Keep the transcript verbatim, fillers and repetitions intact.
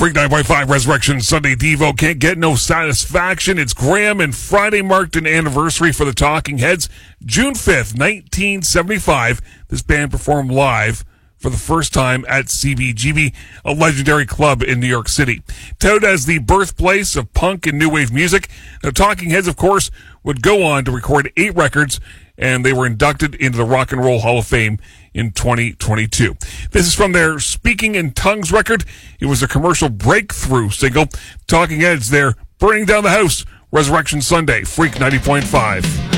Freak nine point five Resurrection Sunday Devo can't get no satisfaction. It's Graham, and Friday marked an anniversary for the Talking Heads. June fifth, nineteen seventy-five, this band performed live for the first time at C B G B, a legendary club in New York City. Touted as the birthplace of punk and new wave music, the Talking Heads, of course, would go on to record eight records, and they were inducted into the Rock and Roll Hall of Fame in twenty twenty-two. This is from their Speaking in Tongues record. It was a commercial breakthrough single. Talking Heads there, Burning Down the House, Resurrection Sunday, Freak ninety point five.